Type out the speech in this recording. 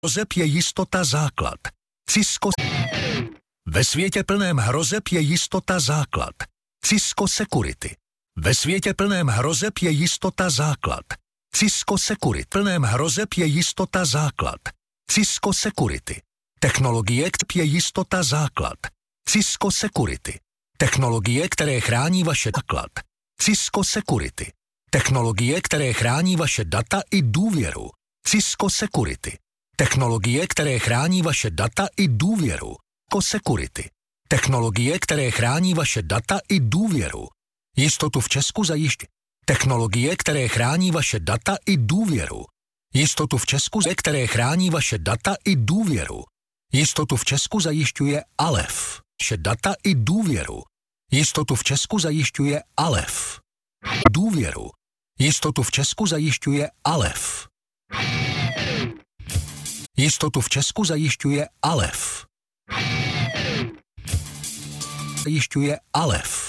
Hrozeb je jistota základ. Cisco. Ve světě plném hrozeb je jistota základ. Cisco Security. Ve světě plném hrozeb je jistota základ. Cisco Security. Plném hrozeb je jistota základ. Cisco Security. Technologie je jistota základ. Cisco Security. Technologie, které chrání vaše základ. Cisco Security. Technologie, které chrání vaše data i důvěru. Cisco Security. Technologie, které chrání vaše data i důvěru. Cisco Security. Technologie, které chrání vaše data i důvěru. Jistotu v Česku zajišťuje. Technologie, které chrání vaše data i důvěru. Jistotu v Česku, které chrání vaše data i důvěru. Jistotu v Česku zajišťuje Alef. Vaše data i důvěru. Jistotu v Česku zajišťuje Alef. Důvěru. Jistotu v Česku zajišťuje Alef. Jistotu v Česku zajišťuje Alef. Zajišťuje Alef.